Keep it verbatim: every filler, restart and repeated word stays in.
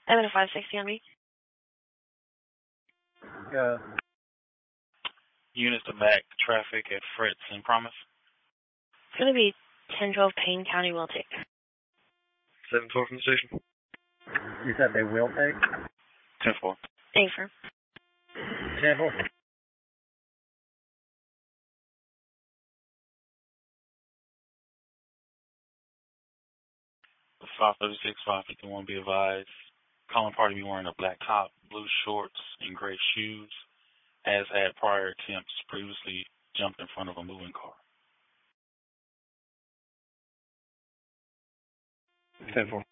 I'm at a five sixty on me. Yeah. Units to back traffic at Fritz and Promise. It's going to be ten twelve Payne County will take. seven twelve from the station. You said they will take? ten four. Affirm. ten four. five thirty-six, five fifty-one, be advised. Calling party be wearing a black top, blue shorts, and gray shoes, as had prior attempts previously jumped in front of a moving car. ten four.